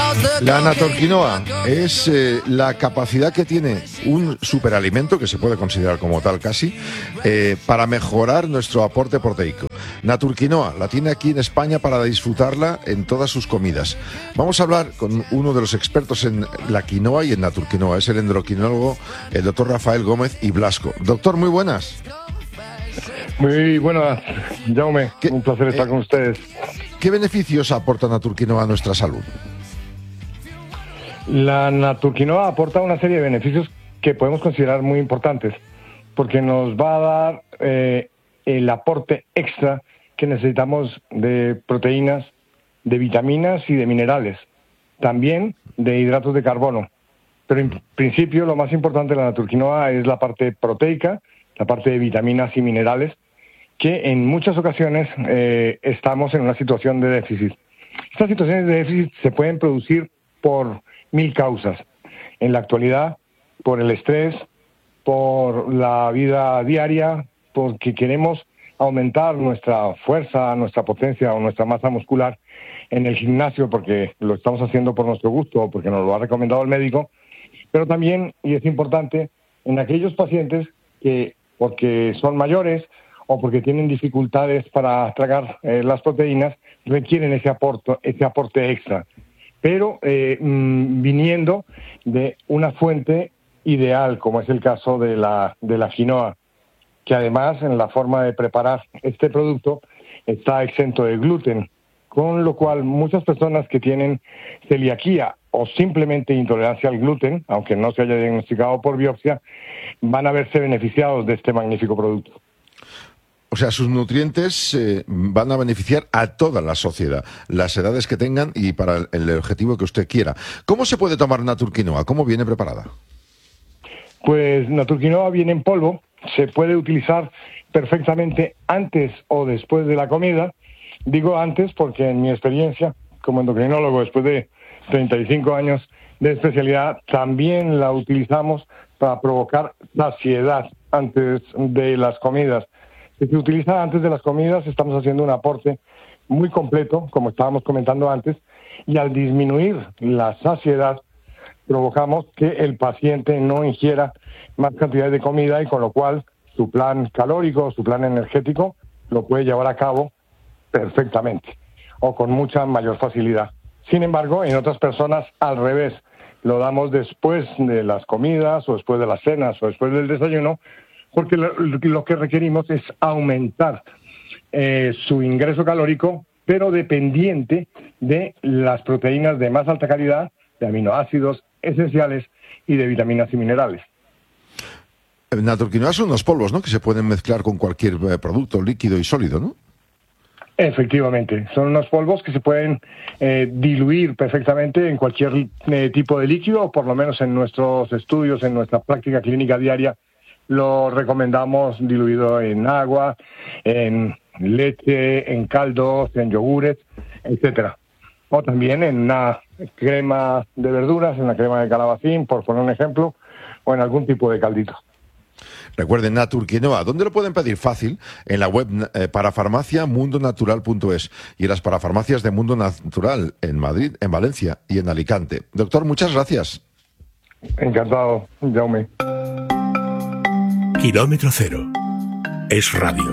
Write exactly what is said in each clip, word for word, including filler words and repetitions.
La anatorquinoa es eh, la capacidad que tiene un superalimento, que se puede considerar como tal casi, eh, para mejorar nuestro aporte proteico. Naturquinoa la tiene aquí en España para disfrutarla en todas sus comidas. Vamos a hablar con uno de los expertos en la quinoa y en naturquinoa. Es el endocrinólogo, el doctor Rafael Gómez y Blasco. Doctor, muy buenas. Muy buenas, Jaume. ¿Qué, un placer estar eh, con ustedes. ¿Qué beneficios aporta naturquinoa a nuestra salud? La naturquinoa aporta una serie de beneficios que podemos considerar muy importantes, porque nos va a dar eh, el aporte extra que necesitamos de proteínas, de vitaminas y de minerales, también de hidratos de carbono. Pero en principio lo más importante de la naturquinoa es la parte proteica, la parte de vitaminas y minerales, que en muchas ocasiones eh, estamos en una situación de déficit. Estas situaciones de déficit se pueden producir por mil causas. En la actualidad, por el estrés, por la vida diaria, porque queremos aumentar nuestra fuerza, nuestra potencia o nuestra masa muscular en el gimnasio, porque lo estamos haciendo por nuestro gusto o porque nos lo ha recomendado el médico, pero también, y es importante, en aquellos pacientes que, porque son mayores o porque tienen dificultades para tragar eh, las proteínas, requieren ese aporte, ese aporte extra, pero eh, mmm, viniendo de una fuente ideal, como es el caso de la, de la quinoa, que además en la forma de preparar este producto está exento de gluten, con lo cual muchas personas que tienen celiaquía o simplemente intolerancia al gluten, aunque no se haya diagnosticado por biopsia, van a verse beneficiados de este magnífico producto. O sea, sus nutrientes eh, van a beneficiar a toda la sociedad, las edades que tengan y para el, el objetivo que usted quiera. ¿Cómo se puede tomar naturquinoa? ¿Cómo viene preparada? Pues naturquinoa viene en polvo, se puede utilizar perfectamente antes o después de la comida. Digo antes porque en mi experiencia como endocrinólogo, después de treinta y cinco años de especialidad, también la utilizamos para provocar saciedad antes de las comidas. Si se utiliza antes de las comidas, estamos haciendo un aporte muy completo, como estábamos comentando antes, y al disminuir la saciedad, provocamos que el paciente no ingiera más cantidad de comida y con lo cual su plan calórico, su plan energético, lo puede llevar a cabo perfectamente o con mucha mayor facilidad. Sin embargo, en otras personas, al revés, lo damos después de las comidas o después de las cenas o después del desayuno, porque lo, lo que requerimos es aumentar eh, su ingreso calórico, pero dependiente de las proteínas de más alta calidad, de aminoácidos esenciales y de vitaminas y minerales. Naturquinoa son unos polvos, ¿no?, que se pueden mezclar con cualquier eh, producto líquido y sólido, ¿no? Efectivamente, son unos polvos que se pueden eh, diluir perfectamente en cualquier eh, tipo de líquido, o por lo menos en nuestros estudios, en nuestra práctica clínica diaria, lo recomendamos diluido en agua, en leche, en caldos, en yogures, etcétera. O también en una crema de verduras, en una crema de calabacín, por poner un ejemplo, o en algún tipo de caldito. Recuerden, naturquinoa, ¿dónde lo pueden pedir? Fácil, en la web eh, parafarmacia mundo natural punto es y en las parafarmacias de Mundo Natural en Madrid, en Valencia y en Alicante. Doctor, muchas gracias. Encantado, Jaume. Kilómetro Cero es radio.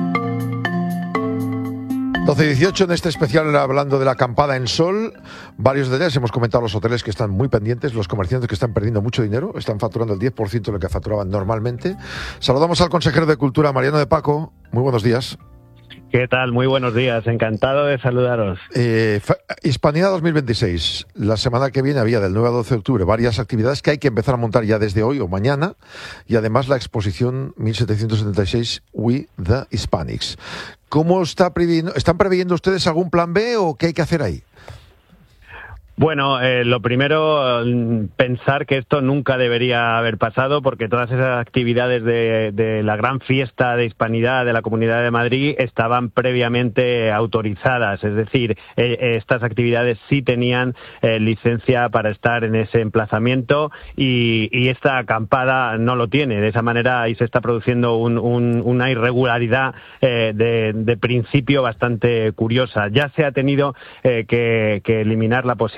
doce dieciocho en este especial hablando de la acampada en sol. Varios de ellas hemos comentado los hoteles que están muy pendientes, los comerciantes que están perdiendo mucho dinero, están facturando el diez por ciento de lo que facturaban normalmente. Saludamos al consejero de Cultura, Mariano de Paco. Muy buenos días. ¿Qué tal? Muy buenos días. Encantado de saludaros. Eh, Hispanidad dos mil veintiséis. La semana que viene había del nueve al doce de octubre varias actividades que hay que empezar a montar ya desde hoy o mañana. Y además la exposición mil setecientos setenta y seis We the Hispanics. ¿Cómo está previendo, están previendo ustedes algún plan B o qué hay que hacer ahí? Bueno, eh, lo primero, pensar que esto nunca debería haber pasado, porque todas esas actividades de, de la gran fiesta de Hispanidad de la Comunidad de Madrid estaban previamente autorizadas. Es decir, eh, estas actividades sí tenían eh, licencia para estar en ese emplazamiento y, y esta acampada no lo tiene. De esa manera ahí se está produciendo un, un, una irregularidad eh, de, de principio bastante curiosa. Ya se ha tenido eh, que, que eliminar la posibilidad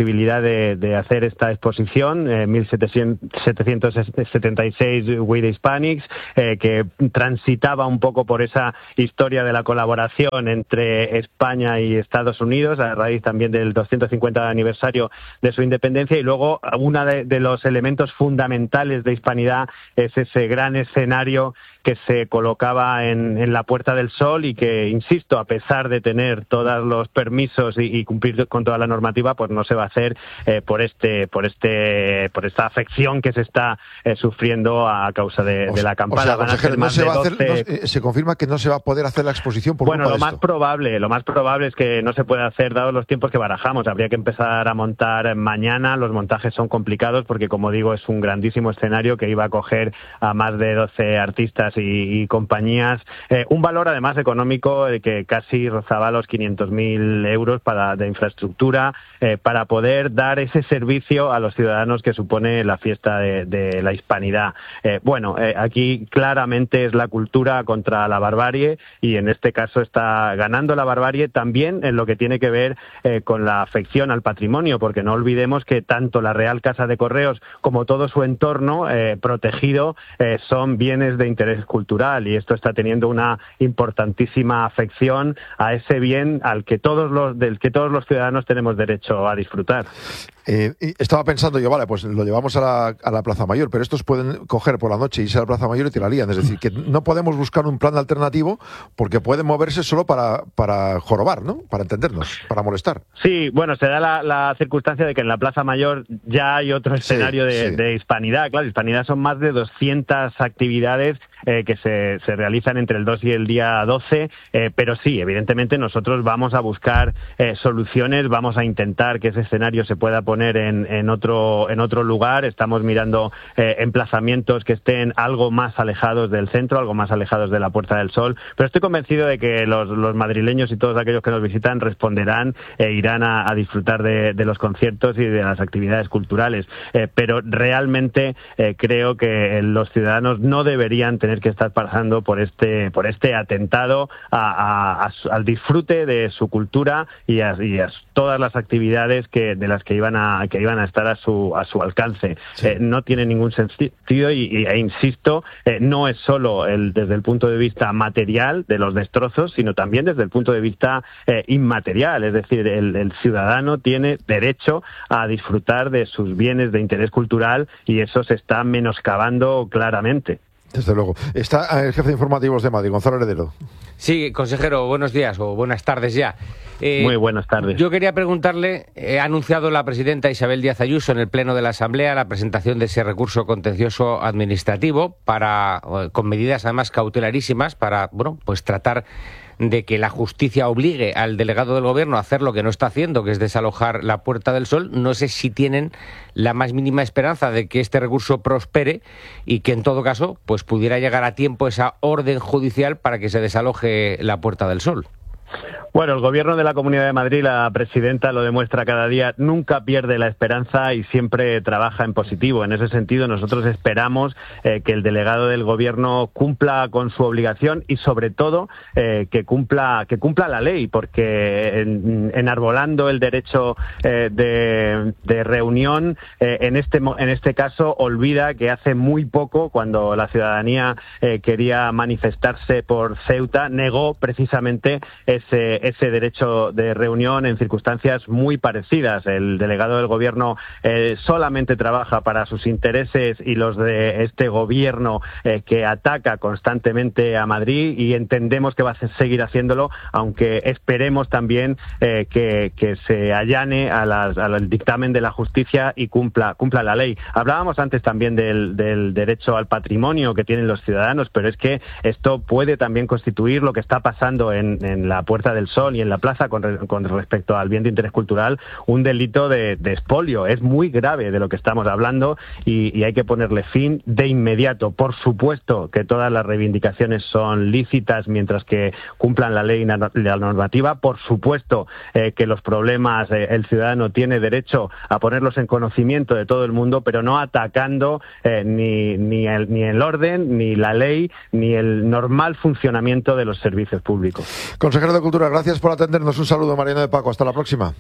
posibilidad de, de hacer esta exposición, eh, mil setecientos setenta y seis with Hispanics, eh, que transitaba un poco por esa historia de la colaboración entre España y Estados Unidos, a raíz también del doscientos cincuenta aniversario de su independencia, y luego uno de, de los elementos fundamentales de Hispanidad es ese gran escenario que se colocaba en, en la Puerta del Sol y que, insisto, a pesar de tener todos los permisos y, y cumplir con toda la normativa, pues no se va a hacer eh, por este, por este, por esta afección que se está eh, sufriendo a causa de, de la acampada. O sea, Van a ser más no se, va de doce... a hacer, no, se confirma que no se va a poder hacer la exposición por Bueno, culpa lo de más esto. probable, lo más probable es que no se pueda hacer dados los tiempos que barajamos. Habría que empezar a montar mañana. Los montajes son complicados porque, como digo, es un grandísimo escenario que iba a acoger a más de doce artistas y, y compañías. Eh, un valor, además, económico eh, que casi rozaba los quinientos mil euros para, de infraestructura eh, para poder dar ese servicio a los ciudadanos que supone la fiesta de, de la Hispanidad. Eh, bueno, eh, aquí claramente es la cultura contra la barbarie y en este caso está ganando la barbarie también en lo que tiene que ver eh, con la afección al patrimonio, porque no olvidemos que tanto la Real Casa de Correos como todo su entorno eh, protegido eh, son bienes de interés cultural, y esto está teniendo una importantísima afección a ese bien al que todos los del que todos los ciudadanos tenemos derecho a disfrutar. Eh, estaba pensando yo, vale, pues lo llevamos a la, a la Plaza Mayor, pero estos pueden coger por la noche, irse a la Plaza Mayor y tirarían. Es decir, que no podemos buscar un plan alternativo porque pueden moverse solo para, para jorobar, ¿no? Para entendernos, para molestar. Sí, bueno, se da la, la circunstancia de que en la Plaza Mayor ya hay otro escenario sí, de, sí. de Hispanidad. Claro, Hispanidad son más de doscientas actividades eh, que se, se realizan entre el dos y el día doce, eh, pero sí, evidentemente nosotros vamos a buscar eh, soluciones, vamos a intentar que ese escenario se pueda poner en, en otro en otro lugar. Estamos mirando eh, emplazamientos que estén algo más alejados del centro, algo más alejados de la Puerta del Sol, pero estoy convencido de que los, los madrileños y todos aquellos que nos visitan responderán e irán a, a disfrutar de, de los conciertos y de las actividades culturales, eh, pero realmente eh, creo que los ciudadanos no deberían tener que estar pasando por este por este atentado a, a, a, al disfrute de su cultura y a, y a todas las actividades que de las que iban a que iban a estar a su a su alcance. Sí. Eh, no tiene ningún sentido y, y e insisto, eh, no es solo el, desde el punto de vista material de los destrozos, sino también desde el punto de vista eh, inmaterial, es decir, el, el ciudadano tiene derecho a disfrutar de sus bienes de interés cultural y eso se está menoscabando claramente. Desde luego. Está el jefe de informativos de Madrid, Gonzalo Heredero. Sí, consejero, buenos días o buenas tardes ya. Eh, Muy buenas tardes. Yo quería preguntarle, eh, ha anunciado la presidenta Isabel Díaz Ayuso en el Pleno de la Asamblea la presentación de ese recurso contencioso administrativo para, con medidas además cautelarísimas para, bueno, pues tratar de que la justicia obligue al delegado del Gobierno a hacer lo que no está haciendo, que es desalojar la Puerta del Sol. No sé si tienen la más mínima esperanza de que este recurso prospere y que en todo caso pues pudiera llegar a tiempo esa orden judicial para que se desaloje la Puerta del Sol. Bueno, el Gobierno de la Comunidad de Madrid, la presidenta lo demuestra cada día, nunca pierde la esperanza y siempre trabaja en positivo. En ese sentido, nosotros esperamos eh, que el delegado del Gobierno cumpla con su obligación y, sobre todo, eh, que cumpla que cumpla la ley, porque en, enarbolando el derecho eh, de, de reunión, eh, en este en este caso olvida que hace muy poco, cuando la ciudadanía eh, quería manifestarse por Ceuta, negó precisamente ese ese derecho de reunión en circunstancias muy parecidas. El delegado del Gobierno eh, solamente trabaja para sus intereses y los de este Gobierno eh, que ataca constantemente a Madrid, y entendemos que va a seguir haciéndolo, aunque esperemos también eh, que, que se allane a las, al dictamen de la justicia y cumpla, cumpla la ley. Hablábamos antes también del, del derecho al patrimonio que tienen los ciudadanos, pero es que esto puede también constituir lo que está pasando en, en la Puerta del Sol y en la plaza con, re, con respecto al bien de interés cultural, un delito de, de expolio. Es muy grave de lo que estamos hablando y, y hay que ponerle fin de inmediato. Por supuesto que todas las reivindicaciones son lícitas mientras que cumplan la ley y la normativa. Por supuesto eh, que los problemas eh, el ciudadano tiene derecho a ponerlos en conocimiento de todo el mundo, pero no atacando eh, ni, ni, el, ni el orden, ni la ley, ni el normal funcionamiento de los servicios públicos. Consejero de Cultura, gracias por atendernos. Un saludo, Mariano de Paco. Hasta la próxima.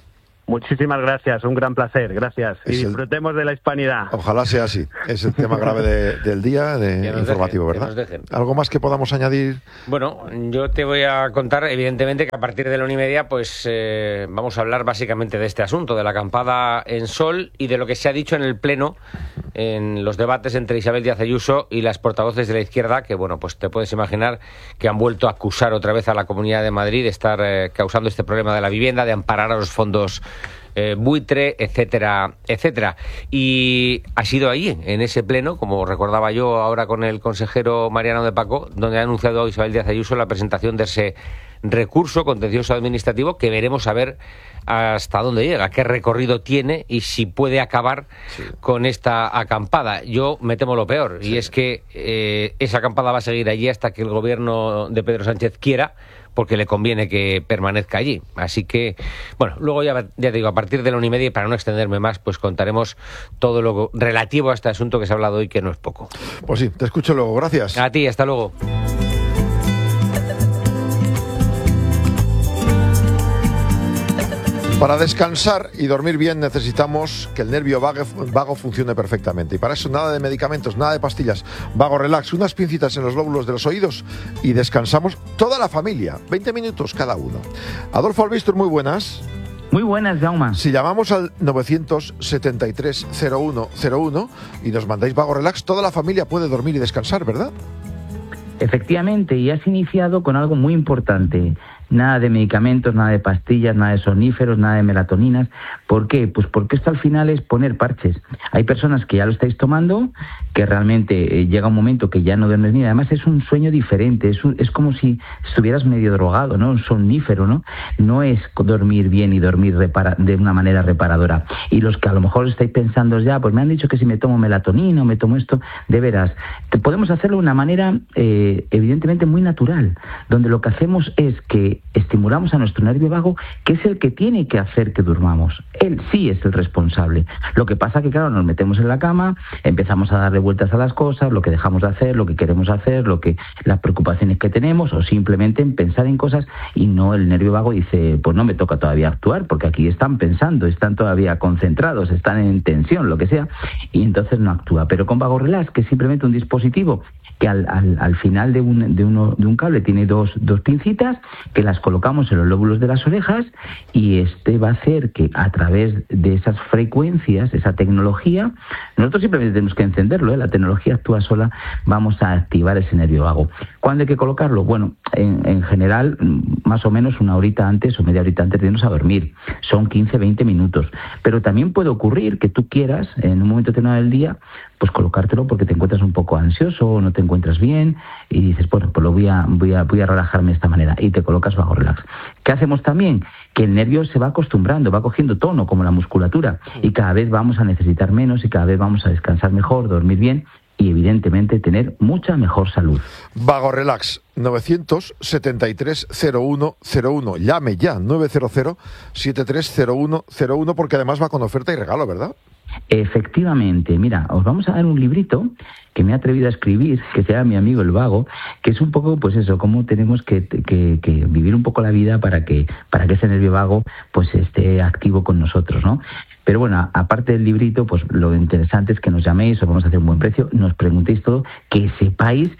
Muchísimas gracias, un gran placer, gracias. Y Es el- disfrutemos de la hispanidad. Ojalá sea así. Es el tema grave de- del día, de Que nos informativo, dejen, que ¿verdad? nos dejen. ¿Algo más que podamos añadir? Bueno, yo te voy a contar, evidentemente, que a partir de la una y media, pues eh, vamos a hablar básicamente de este asunto, de la acampada en Sol y de lo que se ha dicho en el Pleno, en los debates entre Isabel Díaz Ayuso y las portavoces de la izquierda, que, bueno, pues te puedes imaginar que han vuelto a acusar otra vez a la Comunidad de Madrid de estar eh, causando este problema de la vivienda, de amparar a los fondos Eh, buitre, etcétera, etcétera. Y ha sido ahí, en ese pleno, como recordaba yo ahora con el consejero Mariano de Paco, donde ha anunciado Isabel Díaz Ayuso la presentación de ese recurso contencioso administrativo que veremos a ver hasta dónde llega, qué recorrido tiene y si puede acabar sí. con esta acampada. Yo me temo lo peor, sí. y es que eh, esa acampada va a seguir allí hasta que el gobierno de Pedro Sánchez quiera, porque le conviene que permanezca allí. Así que, bueno, luego ya, ya digo, a partir de la una y media, y para no extenderme más, pues contaremos todo lo relativo a este asunto que se ha hablado hoy, que no es poco. Pues sí, te escucho luego. Gracias. A ti, hasta luego. Para descansar y dormir bien necesitamos que el nervio vago, vago funcione perfectamente. Y para eso nada de medicamentos, nada de pastillas. Vago Relax, unas pincitas en los lóbulos de los oídos y descansamos toda la familia. veinte minutos cada uno. Adolfo Albistur, muy buenas. Muy buenas, Jaume. Si llamamos al novecientos setenta y tres cero uno cero uno y nos mandáis Vago Relax, toda la familia puede dormir y descansar, ¿verdad? Efectivamente, y has iniciado con algo muy importante. Nada de medicamentos, nada de pastillas, nada de somníferos, nada de melatoninas. ¿Por qué? Pues porque esto al final es poner parches. Hay personas que ya lo estáis tomando, que realmente eh, llega un momento que ya no duermes ni. Además es un sueño diferente, es, un, es como si estuvieras medio drogado, ¿no? Un somnífero, ¿no? No es dormir bien y dormir repara- de una manera reparadora. Y los que a lo mejor estáis pensando ya, pues me han dicho que si me tomo melatonina o me tomo esto, de veras, te podemos hacerlo de una manera eh, evidentemente muy natural, donde lo que hacemos es que estimulamos a nuestro nervio vago, que es el que tiene que hacer que durmamos. Él sí es el responsable. Lo que pasa que, claro, nos metemos en la cama, empezamos a darle vueltas a las cosas, lo que dejamos de hacer, lo que queremos hacer, lo que las preocupaciones que tenemos, o simplemente en pensar en cosas, y no, el nervio vago dice, pues no me toca todavía actuar, porque aquí están pensando, están todavía concentrados, están en tensión, lo que sea, y entonces no actúa. Pero con Vago Relax, que es simplemente un dispositivo que al, al, al final de un, de, uno, de un cable tiene dos, dos pincitas que las colocamos en los lóbulos de las orejas, y este va a hacer que a través de esas frecuencias, esa tecnología, nosotros simplemente tenemos que encenderlo, ¿eh? La tecnología actúa sola, vamos a activar ese nervio vago. ¿Cuándo hay que colocarlo? Bueno, en, en general, más o menos una horita antes o media horita antes de irnos a dormir. Son quince, veinte minutos. Pero también puede ocurrir que tú quieras, en un momento determinado del día, pues colocártelo porque te encuentras un poco ansioso o no te encuentras bien y dices, bueno, pues lo voy a, voy a, voy a relajarme de esta manera, y te colocas Vago Relax. ¿Qué hacemos también? Que el nervio se va acostumbrando, va cogiendo tono como la musculatura, y cada vez vamos a necesitar menos y cada vez vamos a descansar mejor, dormir bien y evidentemente tener mucha mejor salud. Vago Relax, novecientos setenta y tres cero uno cero uno. Llame ya, nueve cero cero siete tres cero uno cero uno, porque además va con oferta y regalo, ¿verdad? Efectivamente, mira, os vamos a dar un librito que me he atrevido a escribir, que se llama Mi amigo el vago, que es un poco, pues eso, cómo tenemos que, que, que vivir un poco la vida para que, para que ese nervio vago pues esté activo con nosotros, ¿no? Pero bueno, aparte del librito, pues lo interesante es que nos llaméis, os vamos a hacer un buen precio, nos preguntéis todo, que sepáis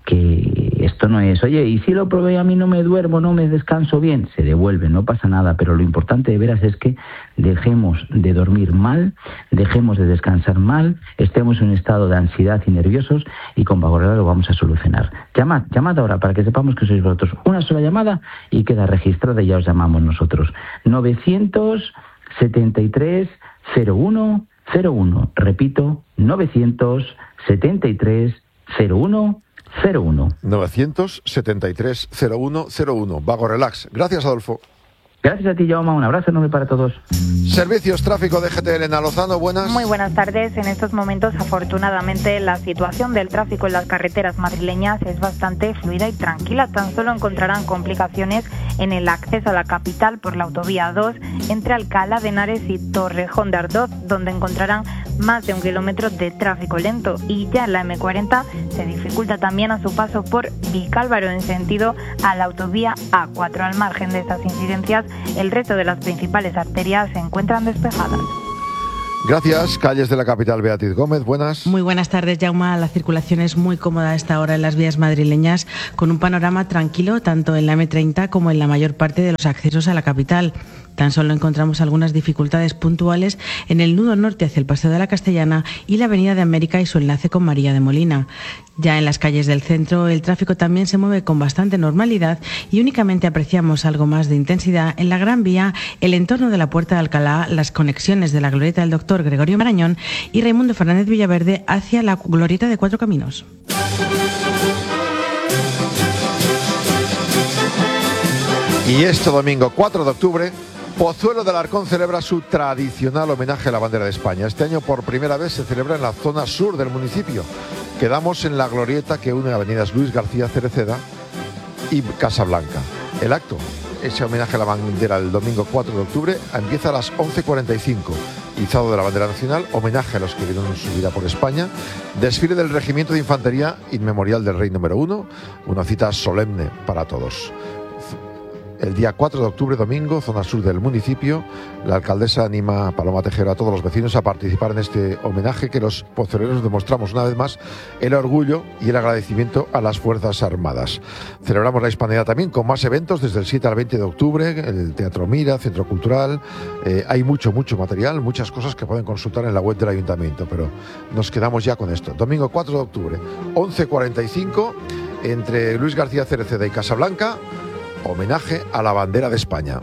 que esto no es, oye, y si lo probé a mí no me duermo, no me descanso bien, se devuelve, no pasa nada, pero lo importante de veras es que dejemos de dormir mal, dejemos de descansar mal, estemos en un estado de ansiedad y nerviosos, y con Vago Relax lo vamos a solucionar. Llamad, llamad ahora para que sepamos que sois vosotros. Una sola llamada y queda registrada y ya os llamamos nosotros. novecientos setenta y tres cero uno cero uno. Repito, novecientos setenta y tres cero uno cero uno. novecientos setenta y tres cero uno cero uno. Vago Relax. Gracias, Adolfo. Gracias a ti, Jaume. Un abrazo enorme para todos. Servicios Tráfico de G T, Elena Lozano, buenas. Muy buenas tardes. En estos momentos, afortunadamente, la situación del tráfico en las carreteras madrileñas es bastante fluida y tranquila. Tan solo encontrarán complicaciones en el acceso a la capital por la autovía dos entre Alcalá de Henares y Torrejón de Ardoz, donde encontrarán más de un kilómetro de tráfico lento. Y ya la eme cuarenta se dificulta también a su paso por Vicálvaro en sentido a la autovía A cuatro. Al margen de estas incidencias, el resto de las principales arterias se encuentran despejadas. Gracias. Calles de la capital, Beatriz Gómez, buenas. Muy buenas tardes, Jaume. La circulación es muy cómoda a esta hora en las vías madrileñas, con un panorama tranquilo tanto en la eme treinta como en la mayor parte de los accesos a la capital. Tan solo encontramos algunas dificultades puntuales en el nudo norte hacia el Paseo de la Castellana y la Avenida de América y su enlace con María de Molina. Ya en las calles del centro el tráfico también se mueve con bastante normalidad y únicamente apreciamos algo más de intensidad en la Gran Vía, el entorno de la Puerta de Alcalá, las conexiones de la Glorieta del Doctor Gregorio Marañón y Raimundo Fernández Villaverde hacia la Glorieta de Cuatro Caminos. Y este domingo cuatro de octubre, Pozuelo de Alarcón celebra su tradicional homenaje a la bandera de España. Este año por primera vez se celebra en la zona sur del municipio. Quedamos en la glorieta que une avenidas Luis García Cereceda y Casablanca. El acto, ese homenaje a la bandera el domingo cuatro de octubre, empieza a las once cuarenta y cinco. Izado de la bandera nacional, homenaje a los que dieron su vida por España, desfile del Regimiento de Infantería Inmemorial del Rey número uno, una cita solemne para todos. El día cuatro de octubre, domingo, zona sur del municipio, la alcaldesa anima a Paloma Tejero a todos los vecinos a participar en este homenaje que los pozueleros demostramos una vez más el orgullo y el agradecimiento a las Fuerzas Armadas. Celebramos la Hispanidad también con más eventos desde el siete al veinte de octubre, el Teatro Mira, Centro Cultural, eh, hay mucho, mucho material, muchas cosas que pueden consultar en la web del Ayuntamiento, pero nos quedamos ya con esto. Domingo cuatro de octubre, once cuarenta y cinco, entre Luis García Cereceda y Casablanca, homenaje a la bandera de España.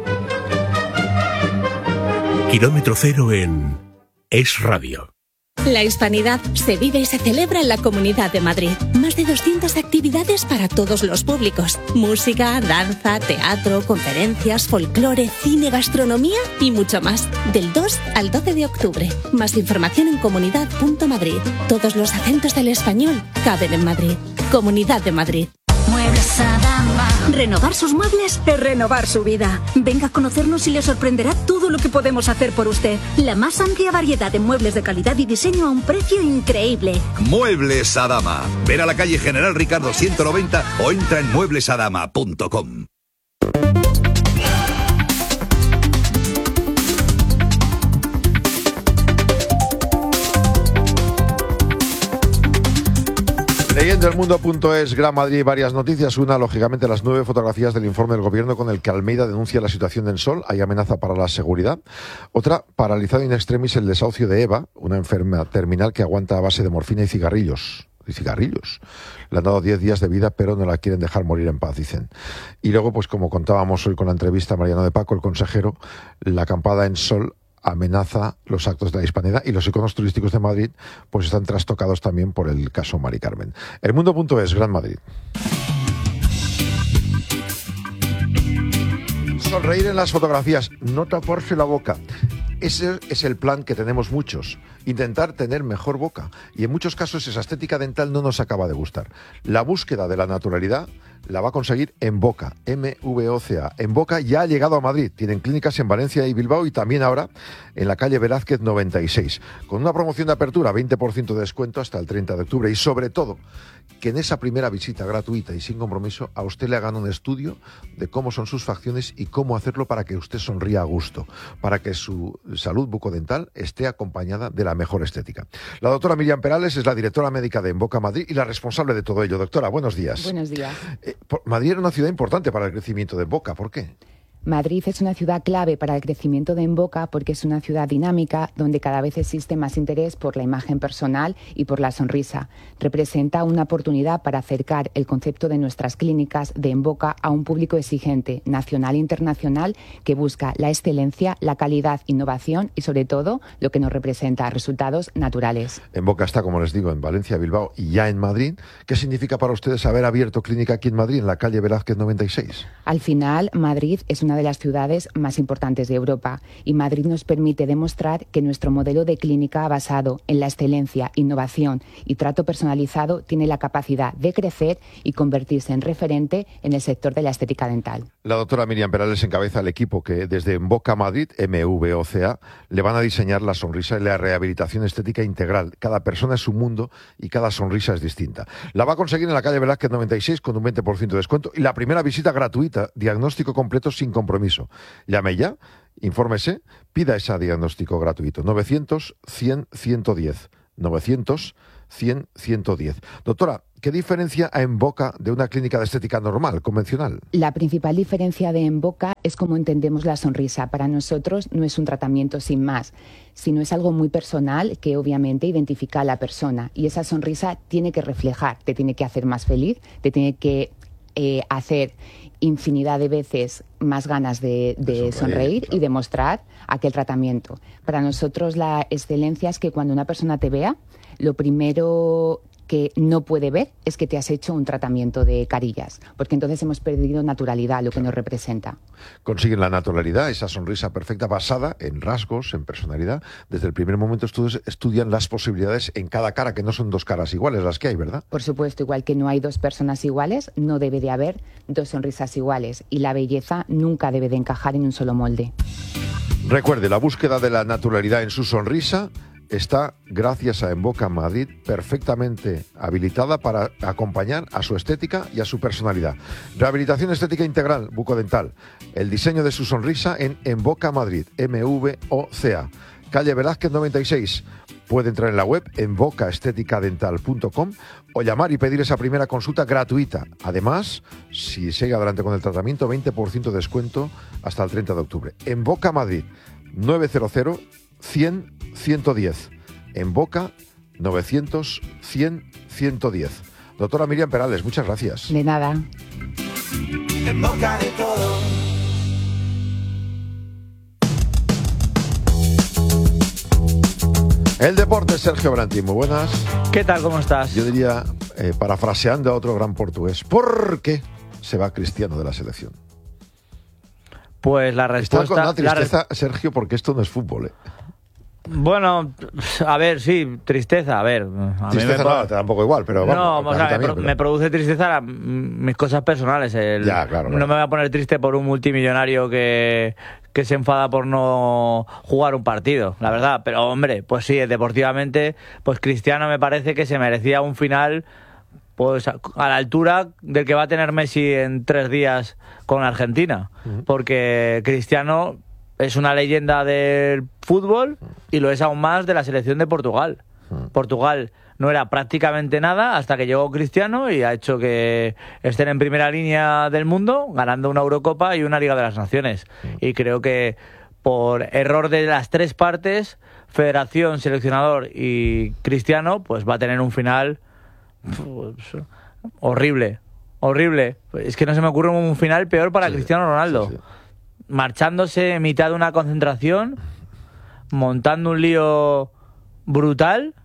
Kilómetro cero en Es Radio. La Hispanidad se vive y se celebra en la Comunidad de Madrid. Más de doscientas actividades para todos los públicos. Música, danza, teatro, conferencias, folclore, cine, gastronomía y mucho más. Del dos al doce de octubre. Más información en comunidad punto madrid. Todos los acentos del español caben en Madrid. Comunidad de Madrid. Muebles Adama. Renovar sus muebles es renovar su vida. Venga a conocernos y le sorprenderá todo lo que podemos hacer por usted. La más amplia variedad de muebles de calidad y diseño a un precio increíble. Muebles Adama. Ven a la calle General Ricardo ciento noventa o entra en muebles adama punto com. Leyendo el mundo punto es, Gran Madrid, varias noticias. Una, lógicamente, las nueve fotografías del informe del gobierno con el que Almeida denuncia la situación de Ensol. Hay amenaza para la seguridad. Otra, paralizado in extremis el desahucio de Eva, una enferma terminal que aguanta a base de morfina y cigarrillos. Y cigarrillos. Le han dado diez días de vida, pero no la quieren dejar morir en paz, dicen. Y luego, pues como contábamos hoy con la entrevista a Mariano de Paco, el consejero, la acampada Ensol amenaza los actos de la Hispanidad y los iconos turísticos de Madrid pues están trastocados también por el caso Mari Carmen. El mundo punto es, Gran Madrid. Sonreír en las fotografías, no taparse la boca. Ese es el plan que tenemos muchos, intentar tener mejor boca. Y en muchos casos esa estética dental no nos acaba de gustar. La búsqueda de la naturalidad la va a conseguir En Boca, eme ve o ce a. En Boca ya ha llegado a Madrid. Tienen clínicas en Valencia y Bilbao y también ahora en la calle Velázquez noventa y seis. Con una promoción de apertura, veinte por ciento de descuento hasta el treinta de octubre. Y sobre todo, que en esa primera visita gratuita y sin compromiso a usted le hagan un estudio de cómo son sus facciones y cómo hacerlo para que usted sonría a gusto, para que su salud bucodental esté acompañada de la mejor estética. La doctora Miriam Perales es la directora médica de En Boca Madrid y la responsable de todo ello. Doctora, buenos días. Buenos días. Eh, Madrid era una ciudad importante para el crecimiento de En Boca. ¿Por qué? Madrid es una ciudad clave para el crecimiento de En Boca porque es una ciudad dinámica donde cada vez existe más interés por la imagen personal y por la sonrisa. Representa una oportunidad para acercar el concepto de nuestras clínicas de En Boca a un público exigente, nacional e internacional, que busca la excelencia, la calidad, innovación y sobre todo lo que nos representa, resultados naturales. En Boca está, como les digo, en Valencia, Bilbao y ya en Madrid. ¿Qué significa para ustedes haber abierto clínica aquí en Madrid, en la calle Velázquez noventa y seis? Al final, Madrid es una una de las ciudades más importantes de Europa, y Madrid nos permite demostrar que nuestro modelo de clínica basado en la excelencia, innovación y trato personalizado tiene la capacidad de crecer y convertirse en referente en el sector de la estética dental. La doctora Miriam Perales encabeza el equipo que desde Emboca Madrid, M V O C A, le van a diseñar la sonrisa y la rehabilitación estética integral. Cada persona es su mundo y cada sonrisa es distinta. La va a conseguir en la calle Velázquez noventa y seis con un veinte por ciento de descuento y la primera visita gratuita, diagnóstico completo sin compromiso. Llame ya, infórmese, pida ese diagnóstico gratuito. novecientos, cien, ciento diez. novecientos, cien, ciento diez. Doctora, ¿qué diferencia a Emboca de una clínica de estética normal, convencional? La principal diferencia de Emboca es cómo entendemos la sonrisa. Para nosotros no es un tratamiento sin más, sino es algo muy personal que obviamente identifica a la persona. Y esa sonrisa tiene que reflejar, te tiene que hacer más feliz, te tiene que eh, hacer infinidad de veces más ganas de, de, de sonreír, sonreír claro. y demostrar aquel tratamiento. Para nosotros la excelencia es que cuando una persona te vea, lo primero que no puede ver es que te has hecho un tratamiento de carillas, porque entonces hemos perdido naturalidad, lo que nos representa. Consiguen la naturalidad, esa sonrisa perfecta basada en rasgos, en personalidad. Desde el primer momento estudios, estudian las posibilidades en cada cara, que no son dos caras iguales las que hay, ¿verdad? Por supuesto, igual que no hay dos personas iguales, no debe de haber dos sonrisas iguales, y la belleza nunca debe de encajar en un solo molde. Recuerde, la búsqueda de la naturalidad en su sonrisa está, gracias a Emboca Madrid, perfectamente habilitada para acompañar a su estética y a su personalidad. Rehabilitación estética integral bucodental. El diseño de su sonrisa en Emboca Madrid, M V O C A. Calle Velázquez noventa y seis. Puede entrar en la web emboca estética dental punto com o llamar y pedir esa primera consulta gratuita. Además, si sigue adelante con el tratamiento, veinte por ciento de descuento hasta el treinta de octubre. Emboca Madrid, nueve cero cero, cien, ciento diez. Emboca, novecientos, cien, ciento diez. Doctora Miriam Perales, muchas gracias. De nada. En boca de todo. El deporte, Sergio Branti, muy buenas. ¿Qué tal, cómo estás? Yo diría, eh, parafraseando a otro gran portugués, ¿por qué se va Cristiano de la selección? Pues la respuesta... Está con una tristeza, la re... Sergio, porque esto no es fútbol, ¿eh? Bueno, a ver, sí, tristeza, a ver. A tristeza mí me no, te da un poco igual, pero vamos. No, o sea, también, me, pero... me produce tristeza la, mis cosas personales. El, ya, claro, claro. No me voy a poner triste por un multimillonario que, que se enfada por no jugar un partido, la verdad. Pero, hombre, pues sí, deportivamente, pues Cristiano me parece que se merecía un final pues a la altura del que va a tener Messi en tres días con Argentina. Uh-huh. Porque Cristiano es una leyenda del fútbol y lo es aún más de la selección de Portugal. Uh-huh. Portugal no era prácticamente nada hasta que llegó Cristiano y ha hecho que estén en primera línea del mundo, ganando una Eurocopa y una Liga de las Naciones. Uh-huh. Y creo que por error de las tres partes, Federación, Seleccionador y Cristiano, pues va a tener un final pues, horrible. Horrible. Es que no se me ocurre un final peor para sí, Cristiano Ronaldo. Sí, sí. Marchándose en mitad de una concentración, montando un lío brutal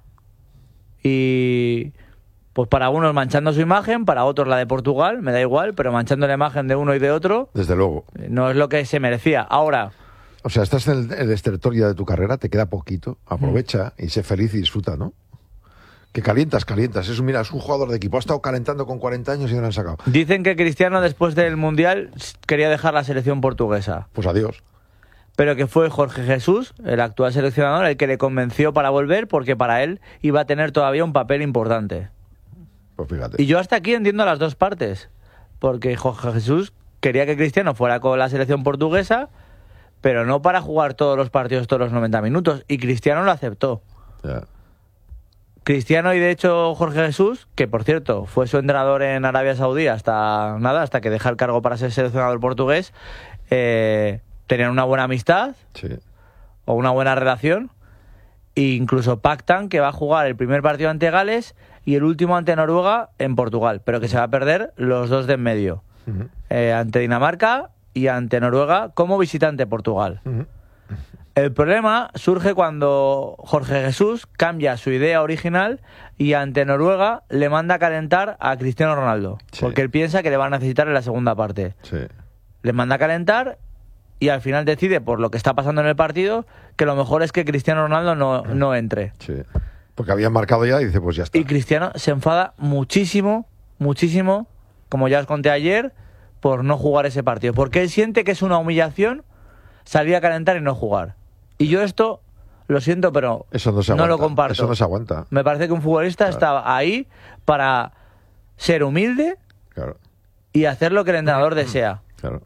y pues para unos manchando su imagen, para otros la de Portugal, me da igual, pero manchando la imagen de uno y de otro, desde luego, no es lo que se merecía. Ahora, o sea, estás en el, el estertorio de tu carrera, te queda poquito, aprovecha mm. y sé feliz y disfruta, ¿no? Que calientas, calientas. Es, mira, es un jugador de equipo. Ha estado calentando con cuarenta años y no lo han sacado. Dicen que Cristiano, después del Mundial, quería dejar la selección portuguesa. Pues adiós. Pero que fue Jorge Jesús, el actual seleccionador, el que le convenció para volver, porque para él iba a tener todavía un papel importante. Pues fíjate. Y yo hasta aquí entiendo las dos partes. Porque Jorge Jesús quería que Cristiano fuera con la selección portuguesa, pero no para jugar todos los partidos todos los noventa minutos. Y Cristiano lo aceptó. Ya. Cristiano y de hecho Jorge Jesús, que por cierto fue su entrenador en Arabia Saudí hasta nada, hasta que deja el cargo para ser seleccionador portugués, eh, tenían una buena amistad sí. o una buena relación e incluso pactan que va a jugar el primer partido ante Gales y el último ante Noruega en Portugal, pero que se va a perder los dos de en medio, uh-huh. eh, ante Dinamarca y ante Noruega como visitante Portugal. Uh-huh. El problema surge cuando Jorge Jesús cambia su idea original y ante Noruega le manda a calentar a Cristiano Ronaldo, sí. porque él piensa que le va a necesitar en la segunda parte. Sí. Le manda a calentar y al final decide, por lo que está pasando en el partido, que lo mejor es que Cristiano Ronaldo no, no entre. Sí, porque habían marcado ya y dice, pues ya está. Y Cristiano se enfada muchísimo, muchísimo, como ya os conté ayer, por no jugar ese partido. Porque él siente que es una humillación salir a calentar y no jugar. Y yo esto, lo siento, pero Eso no, se no aguanta. lo comparto. Eso no se aguanta. Me parece que un futbolista Claro. está ahí para ser humilde Claro, y hacer lo que el entrenador desea. claro.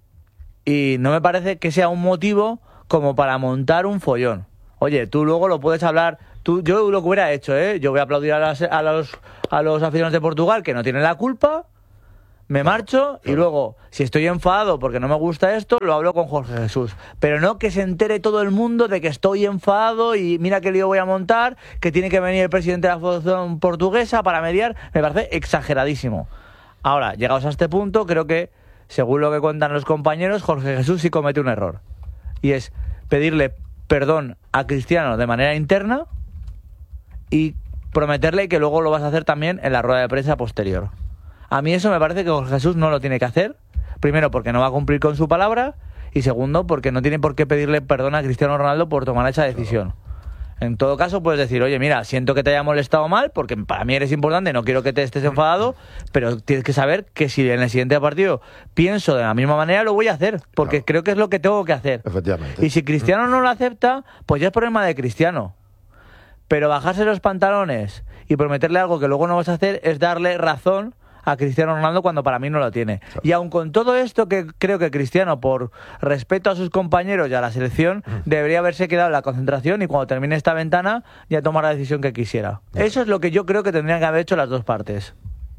Y no me parece que sea un motivo como para montar un follón. Oye, tú luego lo puedes hablar. Tú, yo lo que hubiera hecho, ¿eh? Yo voy a aplaudir a, las- a los, a los aficionados de Portugal que no tienen la culpa. Me marcho y luego, si estoy enfadado porque no me gusta esto, lo hablo con Jorge Jesús. Pero no que se entere todo el mundo de que estoy enfadado y mira qué lío voy a montar, que tiene que venir el presidente de la Federación Portuguesa para mediar. Me parece exageradísimo. Ahora, llegados a este punto, creo que, según lo que cuentan los compañeros, Jorge Jesús sí comete un error. Y es pedirle perdón a Cristiano de manera interna y prometerle que luego lo vas a hacer también en la rueda de prensa posterior. A mí eso me parece que Jorge Jesús no lo tiene que hacer. Primero, porque no va a cumplir con su palabra. Y segundo, porque no tiene por qué pedirle perdón a Cristiano Ronaldo por tomar esa decisión. En todo caso, puedes decir, oye, mira, siento que te haya molestado mal, porque para mí eres importante, no quiero que te estés enfadado, pero tienes que saber que si en el siguiente partido pienso de la misma manera, lo voy a hacer, porque creo que es lo que tengo que hacer. Efectivamente. Y si Cristiano no lo acepta, pues ya es problema de Cristiano. Pero bajarse los pantalones y prometerle algo que luego no vas a hacer es darle razón a Cristiano Ronaldo cuando para mí no lo tiene. Claro. Y aun con todo esto, que creo que Cristiano, por respeto a sus compañeros y a la selección, mm. debería haberse quedado en la concentración y cuando termine esta ventana ya tomar la decisión que quisiera. Claro. Eso es lo que yo creo que tendrían que haber hecho las dos partes.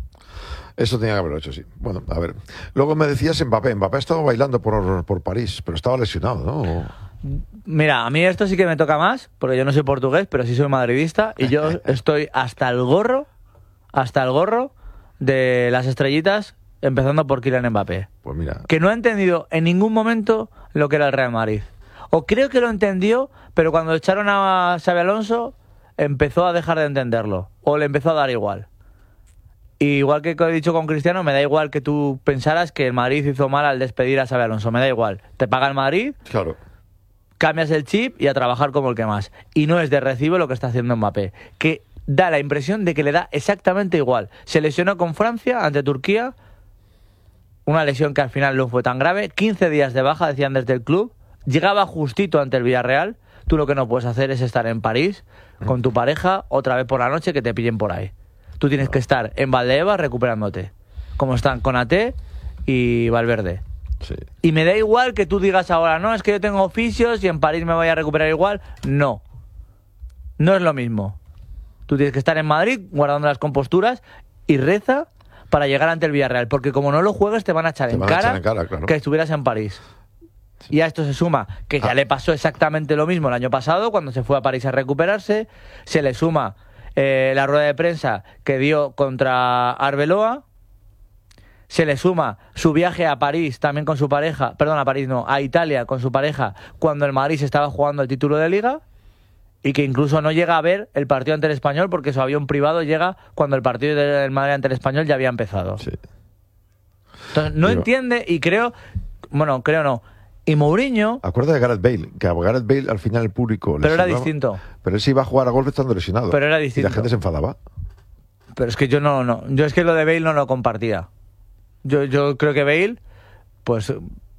Eso tenía que haberlo hecho, sí. Bueno, a ver. Luego me decías Mbappé. Mbappé ha estado bailando por, por París, pero estaba lesionado, ¿no? Mira, a mí esto sí que me toca más, porque yo no soy portugués, pero sí soy madridista, y yo estoy hasta el gorro, hasta el gorro de las estrellitas, empezando por Kylian Mbappé. Pues mira. Que no ha entendido en ningún momento lo que era el Real Madrid. O creo que lo entendió, pero cuando echaron a Xabi Alonso, empezó a dejar de entenderlo. O le empezó a dar igual. Y igual que he dicho con Cristiano, me da igual que tú pensaras que el Madrid hizo mal al despedir a Xabi Alonso. Me da igual. Te paga el Madrid, claro, cambias el chip y a trabajar como el que más. Y no es de recibo lo que está haciendo Mbappé. Que da la impresión de que le da exactamente igual. Se lesionó con Francia ante Turquía, una lesión que al final no fue tan grave, quince días de baja, decían desde el club, llegaba justito ante el Villarreal. Tú lo que no puedes hacer es estar en París con tu pareja otra vez por la noche que te pillen por ahí. Tú tienes que estar en Valdebebas recuperándote, como están Konaté y Valverde. Sí. Y me da igual que tú digas ahora, no, es que yo tengo oficios y en París me voy a recuperar igual. No, no es lo mismo. Tú tienes que estar en Madrid guardando las composturas y reza para llegar ante el Villarreal, porque como no lo juegues te van a echar, te en, van cara a echar en cara claro. que estuvieras en París. Sí. Y a esto se suma que ya ah. le pasó exactamente lo mismo el año pasado cuando se fue a París a recuperarse. Se le suma eh, la rueda de prensa que dio contra Arbeloa. Se le suma su viaje a París también con su pareja, perdón, a París no, a Italia con su pareja cuando el Madrid se estaba jugando el título de Liga. Y que incluso no llega a ver el partido ante el Español porque su avión privado llega cuando el partido del Madrid ante el Español ya había empezado. Sí. Entonces no Digo, entiende y creo, bueno, creo no. Y Mourinho... Acuérdate de Gareth Bale, que a Gareth Bale al final el público... Pero era distinto. Pero él se iba a jugar a golf estando lesionado. Pero era distinto. Y la gente se enfadaba. Pero es que yo no, no. Yo es que lo de Bale no lo compartía. Yo, yo creo que Bale, pues...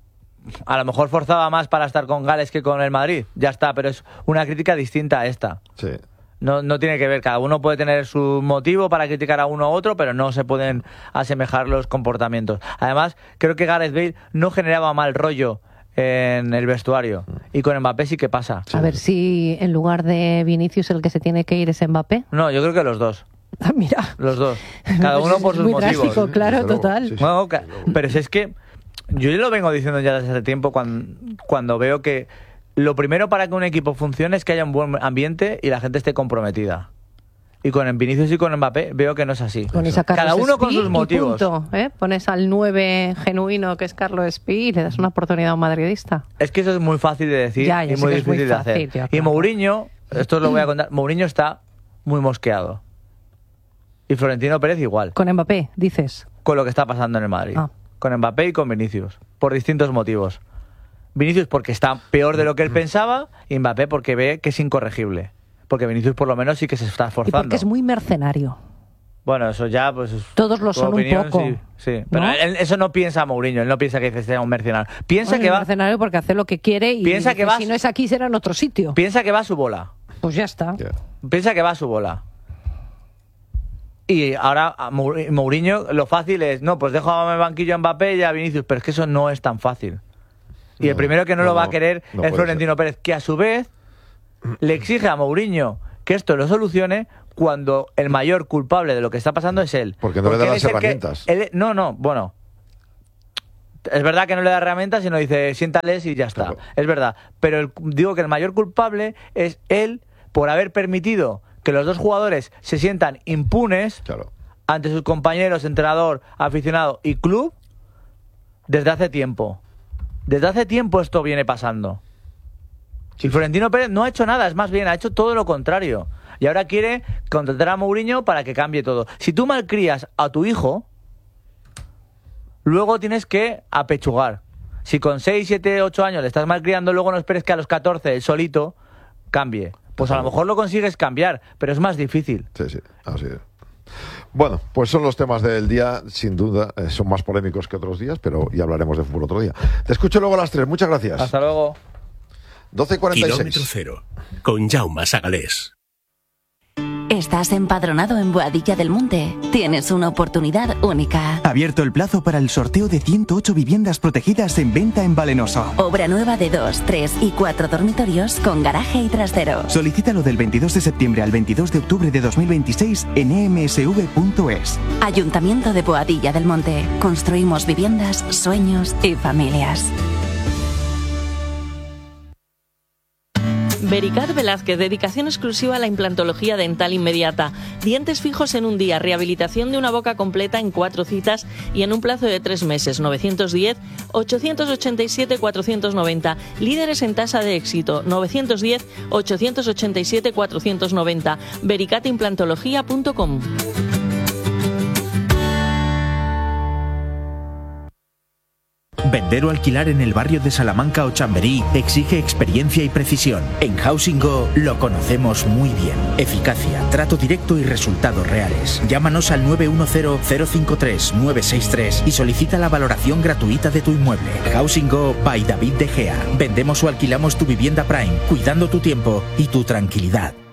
a lo mejor forzaba más para estar con Gales que con el Madrid. Ya está, pero es una crítica distinta a esta. Sí. No, no tiene que ver. Cada uno puede tener su motivo para criticar a uno u otro, pero no se pueden asemejar los comportamientos. Además, creo que Gareth Bale no generaba mal rollo en el vestuario. Y con Mbappé sí que pasa. Sí. A ver si en lugar de Vinicius el que se tiene que ir es Mbappé. No, yo creo que los dos. Ah, mira. Los dos. Cada uno por sus muy motivos. Drástico, claro, total. Sí, sí. Bueno, pero si es que yo lo vengo diciendo ya desde hace tiempo cuando, cuando veo que lo primero para que un equipo funcione es que haya un buen ambiente y la gente esté comprometida. Y con Vinicius y con Mbappé veo que no es así. Cada uno con sus motivos. Punto, ¿eh? Pones al nueve genuino que es Carlos Espí y le das una oportunidad a un madridista. Es que eso es muy fácil de decir ya, y muy difícil muy de hacer. Ya, claro. Y Mourinho, esto os lo voy a contar, Mourinho está muy mosqueado. Y Florentino Pérez igual. ¿Con Mbappé, dices? Con lo que está pasando en el Madrid. Ah. Con Mbappé y con Vinicius, por distintos motivos. Vinicius porque está peor de lo que él pensaba y Mbappé porque ve que es incorregible. Porque Vinicius por lo menos sí que se está esforzando. Y porque es muy mercenario. Bueno, eso ya, pues... Todos lo son opinión, un poco. Sí, sí. Pero ¿no? él, eso no piensa Mourinho, él no piensa que sea un mercenario. Piensa Bueno, que es va... mercenario porque hace lo que quiere y Piensa que dice, va- si no es aquí será en otro sitio. Piensa que va a su bola. Pues ya está. Yeah. Piensa que va a su bola. Y ahora a Mou- Mourinho lo fácil es, no, pues dejo a banquillo a Mbappé y a Vinicius, pero es que eso no es tan fácil. Y el No, primero que no, no, lo va a no, querer no es puede Florentino Pérez, que a su vez le exige a Mourinho que esto lo solucione cuando el mayor culpable de lo que está pasando es él. Porque no le da él las es el que- herramientas. él- no, no, bueno. Es verdad que no le da herramientas, sino dice siéntales y ya está. Claro. Es verdad. Pero el- digo que el mayor culpable es él por haber permitido que los dos jugadores se sientan impunes Claro. ante sus compañeros, entrenador, aficionado y club desde hace tiempo. Desde hace tiempo esto viene pasando. Y Florentino Pérez no ha hecho nada, es más bien, ha hecho todo lo contrario. Y ahora quiere contratar a Mourinho para que cambie todo. Si tú malcrías a tu hijo, luego tienes que apechugar. Si con seis, siete, ocho años le estás malcriando, luego no esperes que a los catorce él solito cambie. Pues a lo mejor lo consigues cambiar, pero es más difícil. Sí, sí, así es. Bueno, pues son los temas del día, sin duda, eh, son más polémicos que otros días, pero ya hablaremos de fútbol otro día. Te escucho luego a las tres, muchas gracias. Hasta luego. doce cuarenta y Kilómetro seis. cero, con Jaume Sagalés. ¿Estás empadronado en Boadilla del Monte? Tienes una oportunidad única. Abierto el plazo para el sorteo de ciento ocho viviendas protegidas en venta en Valenoso. Obra nueva de dos, tres y cuatro dormitorios con garaje y trastero. Solicítalo del veintidós de septiembre al veintidós de octubre de dos mil veintiséis en e m s v punto es. Ayuntamiento de Boadilla del Monte. Construimos viviendas, sueños y familias. Vericat Velázquez, dedicación exclusiva a la implantología dental inmediata. Dientes fijos en un día, rehabilitación de una boca completa en cuatro citas y en un plazo de tres meses. novecientos diez, ochocientos ochenta y siete, cuatrocientos noventa. Líderes en tasa de éxito. novecientos diez, ochocientos ochenta y siete, cuatrocientos noventa. vericat implantología punto com. Vender o alquilar en el barrio de Salamanca o Chamberí exige experiencia y precisión. En Housing Go lo conocemos muy bien. Eficacia, trato directo y resultados reales. Llámanos al nueve uno cero, cero cinco tres, nueve seis tres y solicita la valoración gratuita de tu inmueble. Housing Go by David De Gea. Vendemos o alquilamos tu vivienda Prime, cuidando tu tiempo y tu tranquilidad.